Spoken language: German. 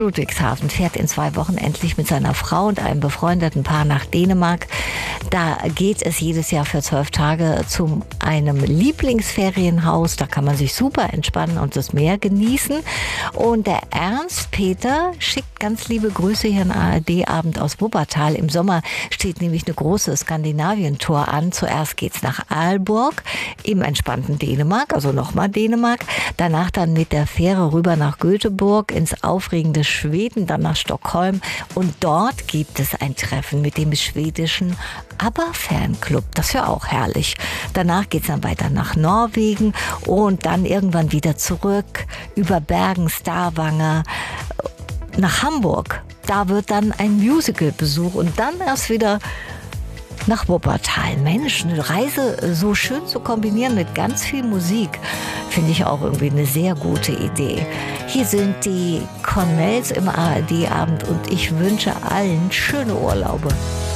Ludwigshafen fährt in 2 Wochen endlich mit seiner Frau und einem befreundeten Paar nach Dänemark. Da geht es jedes Jahr für 12 Tage zu einem Lieblingsferienhaus. Da kann man sich super entspannen und das Meer genießen. Und der Ernst Peter schickt ganz liebe Grüße hier in ARD-Abend aus Wuppertal. Im Sommer steht nämlich eine große Skandinavien-Tour an. Zuerst geht's nach Aalborg im entspannten Dänemark, also nochmal Dänemark. Danach dann mit der Fähre rüber nach Göteborg ins aufregende Schweden, dann nach Stockholm. Und dort gibt es ein Treffen mit dem schwedischen ABBA-Fanclub. Das wäre auch herrlich. Danach geht's dann weiter nach Norwegen und dann irgendwann wieder zurück über Bergen, Stavanger nach Hamburg. Da wird dann ein Musical-Besuch und dann erst wieder nach Wuppertal. Mensch, eine Reise so schön zu kombinieren mit ganz viel Musik, finde ich auch irgendwie eine sehr gute Idee. Hier sind die Cornells im ARD-Abend und ich wünsche allen schöne Urlaube.